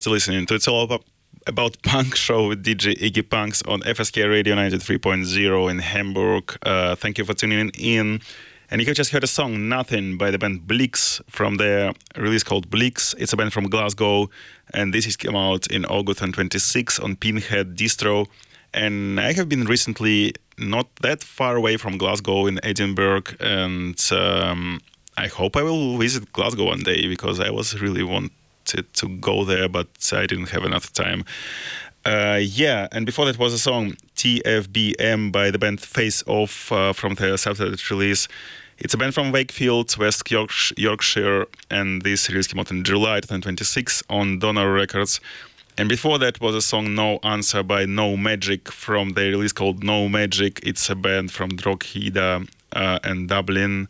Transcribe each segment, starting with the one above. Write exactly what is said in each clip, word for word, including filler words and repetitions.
listening to It's All About, about Punk Show with D J Iggy Punks on F S K Radio ninety-three point zero in Hamburg. Uh, thank you for tuning in. And you have just heard a song, Nothing, by the band Blix from their release called Blix. It's a band from Glasgow, and this is came out in August twenty-sixth on Pinhead Distro. And I have been recently not that far away from Glasgow in Edinburgh, and um, I hope I will visit Glasgow one day, because I was really wanted to go there, but I didn't have enough time. Uh, yeah, and before that was a song, T F B M, by the band Face Off uh, from their self-titled release. It's a band from Wakefield, West Yorkshire, Yorkshire, and this release came out in July twenty twenty-six on Donor Records. And before that was a song No Answer by No Magic from their release called No Magic. It's a band from Drogheda uh, and Dublin.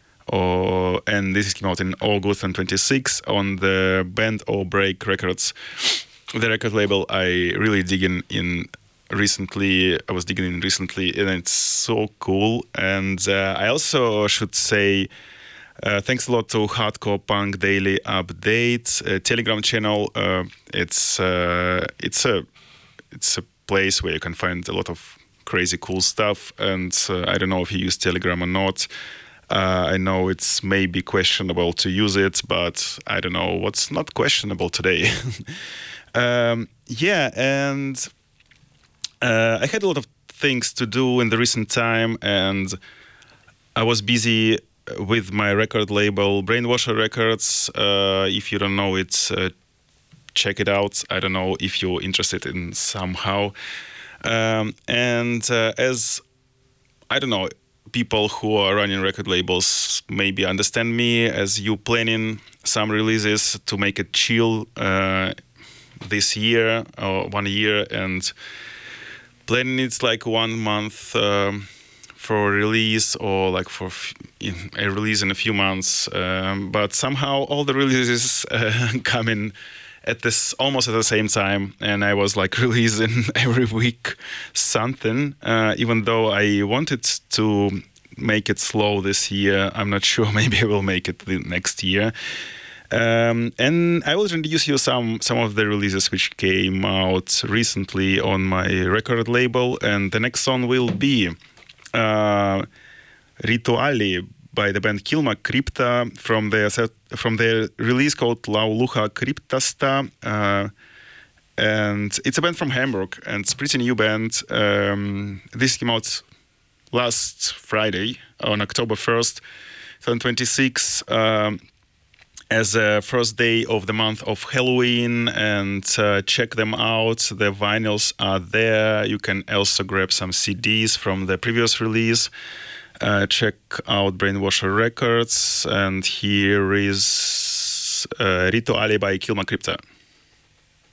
Oh, and this came out in August twenty-sixth on the Bend or Break Records. The record label I really dig in, in recently. I was digging in recently, and it's so cool. And uh, I also should say uh, thanks a lot to Hardcore Punk Daily Update uh, Telegram channel. Uh, it's uh, it's a it's a place where you can find a lot of crazy cool stuff. And uh, I don't know if you use Telegram or not. Uh, I know it's maybe questionable to use it, but I don't know what's not questionable today. um, yeah, and uh, I had a lot of things to do in the recent time, and I was busy with my record label, Brainwasher Records. Uh, if you don't know it, uh, check it out. I don't know if you're interested in somehow. Um, and uh, as, I don't know, people who are running record labels maybe understand me, as you planning some releases to make it chill uh, this year or one year, and planning it's like one month um, for a release, or like for f- a release in a few months. Um, but somehow all the releases uh, come in at this almost at the same time, and I was like releasing every week something, uh, even though I wanted to make it slow this year. I'm not sure, maybe I will make it the next year. Um, and I will introduce you some some of the releases which came out recently on my record label, and the next song will be uh, Rituali by the band Kilma Crypta from their set, from their release called Lauluha Cryptasta, uh, and it's a band from Hamburg, and it's a pretty new band. Um, this came out last Friday on October first, twenty twenty-six, um, as a first day of the month of Halloween, and uh, check them out. The vinyls are there. You can also grab some C Ds from the previous release. Uh, check out Brainwasher Records, and here is uh, Rituali by Kilma Crypta.